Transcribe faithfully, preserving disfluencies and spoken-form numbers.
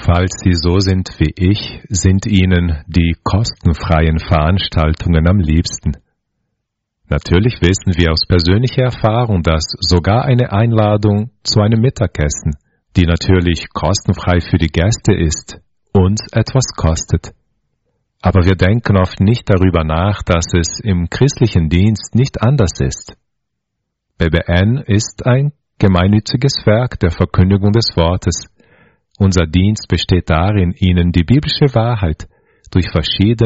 Falls Sie so sind wie ich, sind Ihnen die kostenfreien Veranstaltungen am liebsten. Natürlich wissen wir aus persönlicher Erfahrung, dass sogar eine Einladung zu einem Mittagessen, die natürlich kostenfrei für die Gäste ist, uns etwas kostet. Aber wir denken oft nicht darüber nach, dass es im christlichen Dienst nicht anders ist. B B N ist ein gemeinnütziges Werk der Verkündigung des Wortes. Unser Dienst besteht darin, Ihnen die biblische Wahrheit durch verschiedene